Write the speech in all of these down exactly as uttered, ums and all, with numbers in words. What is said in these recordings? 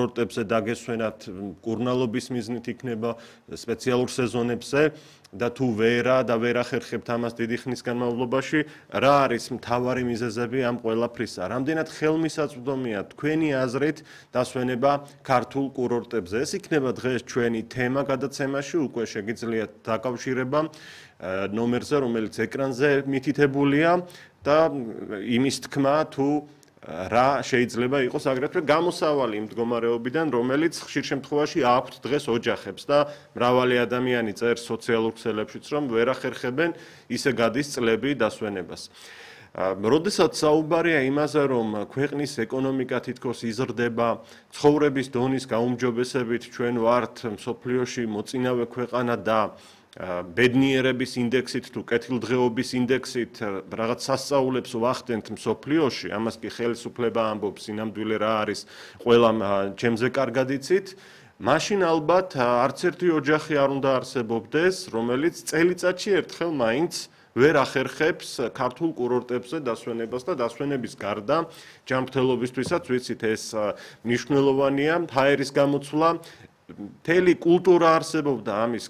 კურორტებზე დაგესვენათ კურნალობის მიზნით იქნება სპეციალურ სეზონებზე და თუ ვერა და ვერ ახერხებთ ამას დიდი ხნის განმავლობაში, რა არის მთავარი მიზეზები ამ ყველაფრისა? რამდენად ხელმისაწვდომია თქვენი აზრით დასვენება ქართულ კურორტებზე? ეს იქნება დღეს ჩვენი თემა გადაცემაში, უკვე შეგიძლიათ დაკავშირება ნომერზე, რომელიც ეკრანზე მითითებულია და იმის თქმა თუ რა შეიძლება იყოს აგრეთვე გამოსავალი იმ მდგომარეობიდან, რომელიც ხშირ შემთხვევაში აქვთ დღეს ოჯახებს და მრავალი ადამიანი წერს სოციალურ ქსელებშიც, რომ ვერ ახერხებენ ისე გადის წლები დასვენებას. როდესაც საუბარია იმაზე, რომ ქვეყნის ეკონომიკა თითქოს იზრდება, ცხოვრების დონის გაუმჯობესებით ჩვენ ვართ მსოფლიოში მოწინავე ქვეყანა და ბედნიერების ინდექსით თუ კეთილდღეობის ინდექსით რაღაც სასწაულებს ვახდენთ მსოფლიოში, ამას კი ხელისუფლება ამბობს, სინამდვილე რა არის, ყველამ ჩემზე კარგად იცით, მაშინ ალბათ არც ერთი ოჯახი არ უნდა არსებობდეს, რომელიც წელიწადში ერთხელ მაინც ვერ ახერხებს ქართულ კურორტებზე დასვენებას და დასვენების გარდა ჯანმრთელობისთვისაც ვიცით ეს მნიშვნელოვანია, ჰაერის გამოცვლა, მთელი კულტურა არსებობდა ამის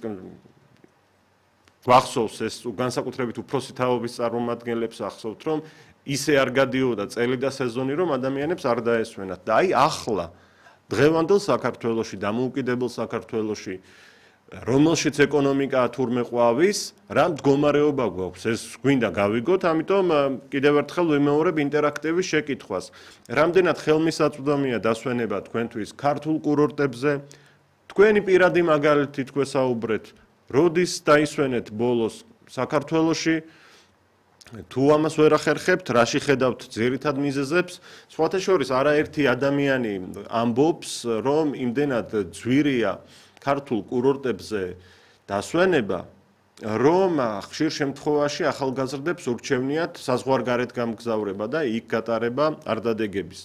ვახსოვს ეს განსაკუთრებით უფროსი თაობის წარმომადგენლებს ახსოვთ, რომ ისე არ გადიოდა წელი და სეზონი, რომ ადამიანებს არ დაესვენათ. და აი ახლა დღევანდელ საქართველოში, დამოუკიდებელ საქართველოში, რომელშიც ეკონომიკა თურმე ყვავის, რა მდგომარეობა გვაქვს, ეს გვინდა გავიგოთ, ამიტომ კიდევ ერთხელ ვიმეორებ ინტერაქტივის შეკითხვას. რამდენად ხელმისაწვდომია დასვენება თქვენთვის ქართულ კურორტებზე? თქვენი პირადი მაგალითი თქვესაუბრეთ, როდის დაისვენეთ ბოლოს საქართველოში? თუ ამას ვერ ახერხებთ, რაში ხედავთ ძირითად მიზეზებს? სხვათა შორის არაერთი ადამიანი ამბობს, რომ იმდენად ძვირია ქართულ კურორტებზე დასვენება, რომ ხშირ შემთხვევაში ახალგაზრდებს ურჩევნიათ საზღვარგარეთ გამგზავრება და იქ გატარება არდადეგების.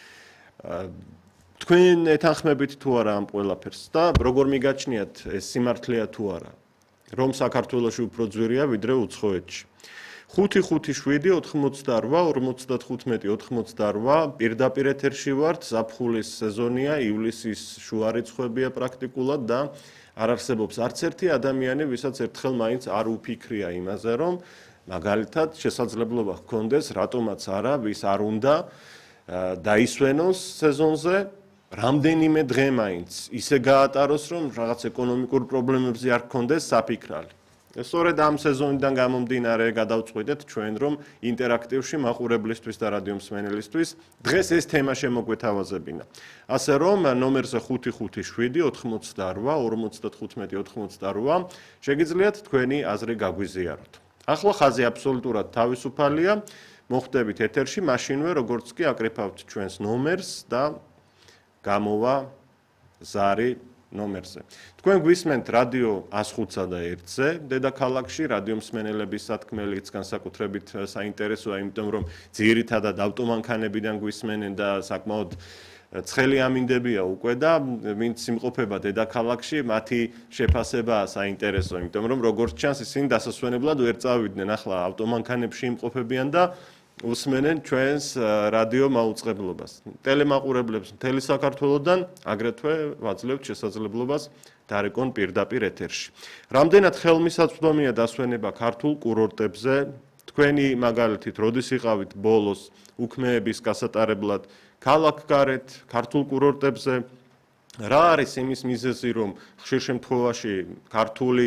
თქვენ ეთანხმებით თუ არა ამ ყველაფერს და როგორ მიგაჩნიათ ეს სიმართლეა თუ არა, რომ საქართველოში უფრო ძვირია ვიდრე უცხოეთში? ხუთი ხუთი შვიდი ოთხმოცდაორვა ორმოცდათხუთმეტი ოთხმოცდაორვა პირდაპირ ეთერში ვართ, ზაფხულის სეზონია, ივლისის შუა რიცხვებია პრაქტიკულად და არ არსებობს არც ერთი ადამიანი, ვისაც ერთხელ მაინც არ უფიქრია იმაზე, რომ მაგალითად შესაძლებლობა ჰქონდეს, რატომაც არა, ვის არ უნდა დაისვენოს სეზონზე, რამდენიმე დღე მაინც ისე გაატაროს, რომ რაღაც ეკონომიკურ პრობლემებზე არ ჰქონდეს საფიქრალი. სწორედ ამ სეზონიდან გამომდინარე გადავწყვიტეთ ჩვენ, რომ ინტერაქტივში მაყურებლისთვის და რადიო მსმენელისთვის დღეს ეს თემა შემოგვეთავაზებინა. ასე რომ ნომერზე ხუთი ხუთი შვიდი ოთხმოცდაორვა ორმოცდათხუთმეტი ოთხმოცდაორვა შეგიძლიათ თქვენი აზრი გაგვიზიაროთ. ახლა ხაზი აბსოლუტურად თავისუფალია, მოხვდებით ეთერში, მაშინვე როგორც კი აკრიფავთ ჩვენს ნომერს და გამოვა ზარი ნომერზე. თქვენ გვისმენთ რადიო ას ხუთსა და ერთზე, დედაქალაქში რადიო მსმენელების სათქმელიც განსაკუთრებით საინტერესოა, იმიტომ რომ ძირითადად ავტომანქანებიდან გვისმენენ და საკმაოდ ცხელი ამინდებია უკვე და ვინც იმყოფება დედაქალაქში, მათი შეფასებაა საინტერესო, იმიტომ რომ როგორც ჩანს ისინი დასასვენებლად ვერ წავიდნენ, ახლა ავტომანქანებში იმყოფებიან და უსმენენ ჩვენს რადიო მაუწყებლობას. ტელემაყურებლებს მთელი საქართველოდან აგრეთვე ვაძლევთ შესაძლებლობას დარეკონ პირდაპირ ეთერში. რამდენად ხელმისაწვდომია დასვენება ქართულ კურორტებზე? თქვენი მაგალითით, როდის იყავით ბოლოს უქმეების გასატარებლად ქალაქგარეთ, ქართულ კურორტებზე? რა არის იმის მიზეზი, რომ ხშირ შემთხვევაში ქართული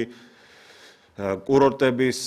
კურორტების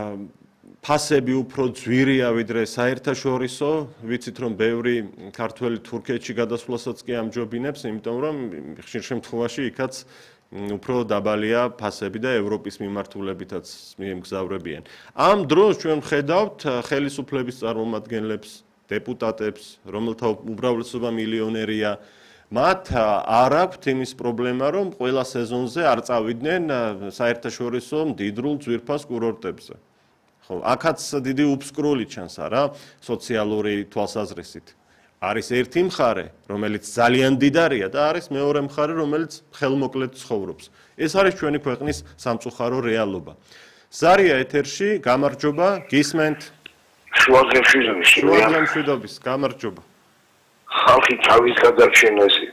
ფასები უფრო ძვირია ვიდრე საერთაშორისო, ვიცით რომ ბევრი ქართველი თურქეთში გადასვლასაც კი ამჯობინებს, იმიტომ რომ ხშირ შემთხვევაში იქაც უფრო დაბალია ფასები და ევროპის მიმართულებითაც მიემგზავრებიან. ამ დროს ჩვენ ვხედავთ ხელისუფლების წარმომადგენლებს, დეპუტატებს, რომელთა უმრავლესობა მილიონერია, მათ არ აქვთ იმის პრობლემა, რომ ყველა სეზონზე არ წავიდნენ საერთაშორისო მდიდრულ ძვირფას კურორტებზე. აქაც დიდი უფსკრული ჩანს არა სოციალური თვალსაზრისით. არის ერთი მხარე, რომელიც ძალიან დიდარია და არის მეორე მხარე, რომელიც ხელმოკლედ ცხოვრობს. ეს არის ჩვენი ქვეყნის სამწუხარო რეალობა. ზარია ეთერში, გამარჯობა, გისმენთ. შუაღემშვიდობის, შუაღემშვიდობის, გამარჯობა. ხალხი თავის გადარჩენაზე